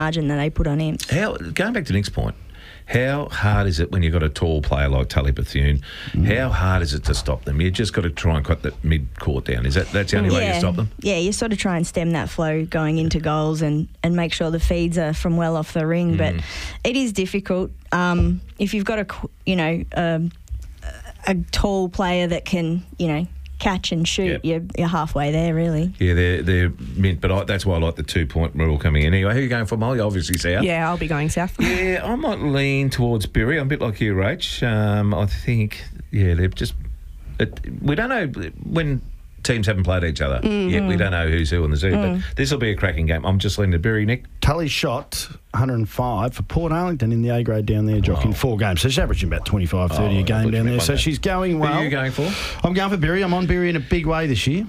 margin that they put on Imps. Going back to Nick's point, how hard is it when you've got a tall player like Tully Bethune? How hard is it to stop them? You just got to try and cut that mid-court down. That's the only way you stop them? Yeah, you sort of try and stem that flow going into goals and make sure the feeds are from well off the ring. But it is difficult. If you've got a tall player that can, catch and shoot, you're halfway there, really. Yeah, they're mint, but that's why I like the 2-point rule coming in. Anyway, who are you going for, Molly? Obviously South. Yeah, I'll be going South. Yeah, I might lean towards Berry. I'm a bit like you, Rach. I think, they're just... we don't know when teams haven't played each other yet. We don't know who's who on the zoo, but this will be a cracking game. I'm just leaning to Berry, Nick. Tully shot 105 for Port Arlington in the A grade down there, Jock, in 4 games. So she's averaging about 25, 30 a game down there. So she's going well. Who are you going for? I'm going for Berry. I'm on Berry in a big way this year.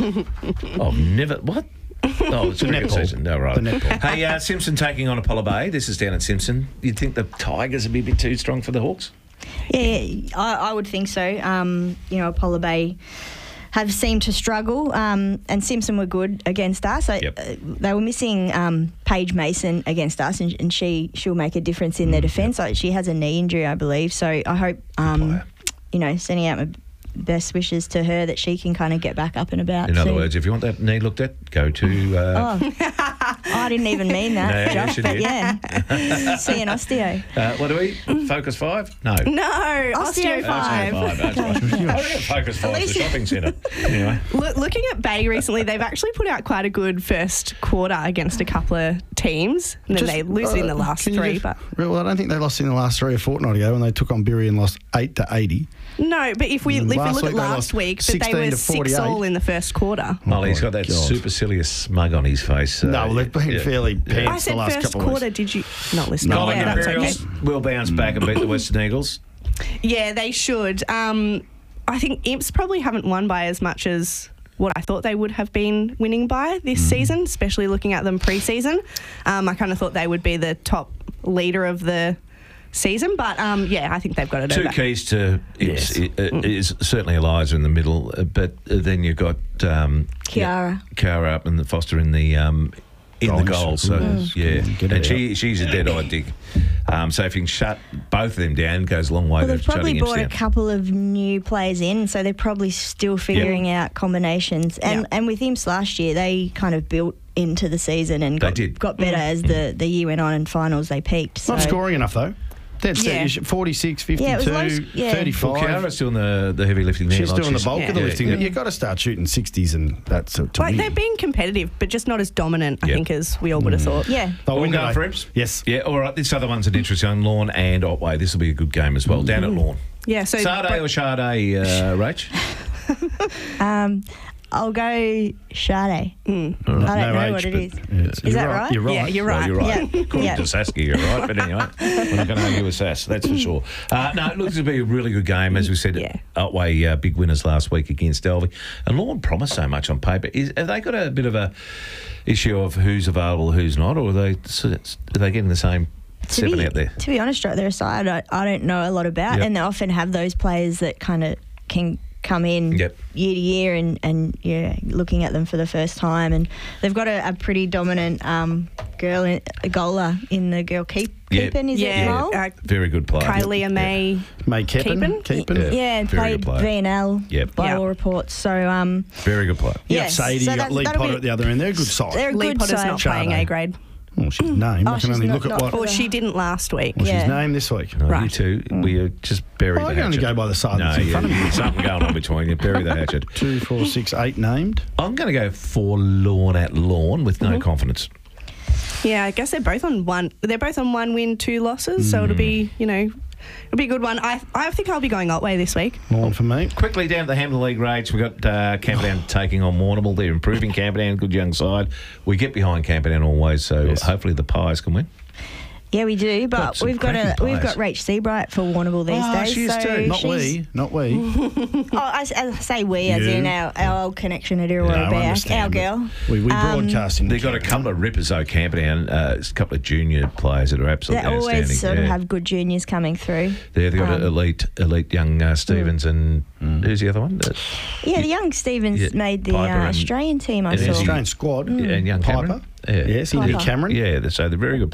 What? Oh, it's a netball season. No, right. The netball. Hey, Simpson taking on Apollo Bay. This is down at Simpson. You'd think the Tigers would be a bit too strong for the Hawks? Yeah, I would think so. Apollo Bay have seemed to struggle, and Simpson were good against us. They were missing Paige Mason against us, and she'll make a difference in their defence. She has a knee injury, I believe. So I hope, sending out my best wishes to her that she can kind of get back up and about. In other words, if you want that knee looked at, go to... I didn't even mean that, Josh, but see an osteo. What do we? Focus 5? No. No, Osteo 5. That's right. Focus 5 is the shopping centre. Anyway. Looking at Bay recently, they've actually put out quite a good first quarter against a couple of teams, and then they lose it in the last 3. Well, I don't think they lost in the last 3 a fortnight ago when they took on Berry and lost 8-80. No, but if we look at last week, but they were 6-all in the first quarter. Molly's got that supercilious smug on his face. No, they've been fairly pants the last couple of weeks. I said first quarter, did you not listen? Colin Imperials will bounce back and beat the Western Eagles. Yeah, they should. I think Imps probably haven't won by as much as what I thought they would have been winning by this season, especially looking at them pre-season. I kind of thought they would be the top leader of the season, but I think they've got it. 2 keys to is certainly Eliza in the middle, but then you've got Kiara up and the Foster in the goal. So and she's a dead-eyed dig. So if you can shut both of them down, it goes a long way. Well, they've probably brought a couple of new players in, so they're probably still figuring out combinations. And with Imps last year, they kind of built into the season and got better as the year went on, and finals they peaked. So. Not scoring enough though. That's 46, 52, 35. Well, Kiara's doing the heavy lifting there. She's doing the bulk of the lifting. You've got to start shooting 60s and that's to win. They're being competitive, but just not as dominant, I think, as we all would have thought. Yeah. All going for Imps? Yes. Yeah, all right. This other one's an interesting one. Lawn and Otway. This will be a good game as well. Down at Lawn. Yeah. So Sade or Sade, Rach? I'll go Sade. I don't know what it is. Is that right? You're right. Yeah, you're right. Well, you're right. According to Saskia, you're right. But anyway, we're not going to argue with Sass, that's for sure. No, it looks to be a really good game. As we said, Otway big winners last week against Delvey. And Lawn promised so much on paper. Have they got a bit of a issue of who's available, who's not, or are they getting the same 7 out there? To be honest, they're a side I don't know a lot about, and they often have those players that kind of can come in year to year and looking at them for the first time, and they've got a pretty dominant goaler in the girl Keepin, is it role? Very good player. Kylie May Keepin. And played VNL by all reports. So very good player. Sadie, you got Lee Potter at the other end. They're a good side. They're a Lee good Potter's side. not playing A grade. Well, she's named. I can only look at what... Well, she didn't last week. Well, she's named this week. No, you two, we are just buried the hatchet. I can only go by the side that's in front of me. Something going on between you. Bury the hatchet. 2, 4, 6, 8 named. I'm going to go for Lawn at Lawn with no confidence. Yeah, I guess they're both on 1 win, 2 losses, so it'll be, it'll be a good one. I think I'll be going Otway this week. Lawn for me. Quickly down to the Hamilton League rates, we've got Camperdown taking on Warrnambool. They're improving Camperdown, good young side. We get behind Camperdown always, so hopefully the Pies can win. Yeah, we do, but we've got Rach Seabright for Warrnambool these days. She is too. Not we. I say we, as in our old connection at Irrawong Back, our girl. We broadcasting. They've got a couple of rippers though, Camperdown. A couple of junior players that are absolutely outstanding. They always sort of have good juniors coming through. They've got elite young Stevens and who's the other one? The young Stevens made the Australian team. I saw Australian squad. And young Piper. Cameron. Yes, Indy Cameron. Yeah, so they're very good.